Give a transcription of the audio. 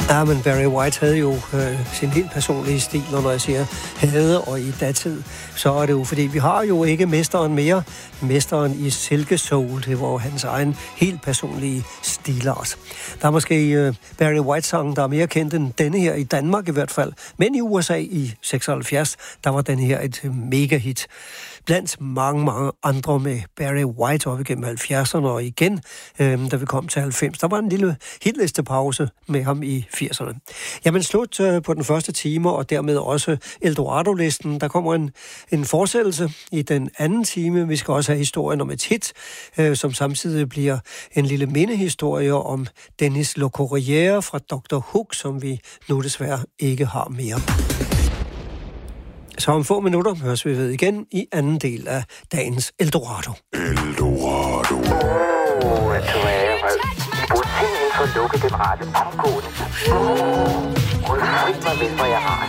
Ja, men Barry White havde jo sin helt personlige stil, og når jeg siger havde og i datid, så er det jo, fordi vi har jo ikke mesteren mere. Mesteren i silkesoul, det var jo hans egen helt personlige stilart. Der er måske Barry White-sangen, der er mere kendt end denne her, i Danmark i hvert fald. Men i USA i 76, der var denne her et mega-hit. Blandt mange andre med Barry White op igennem 70'erne, og igen, da vi kom til 90. Der var en lille hitlistepause med ham i 80'erne. Jamen slut på den første time, og dermed også Eldorado-listen. Der kommer en fortsættelse i den anden time. Vi skal også have historien om et hit, som samtidig bliver en lille mindehistorie om Dennis Le Corriere fra Dr. Hook, som vi nu desværre ikke har mere. Så om få minutter høres vi ved igen i anden del af dagens Eldorado. Eldorado. I burde simpelthen få lukket den rette omgående.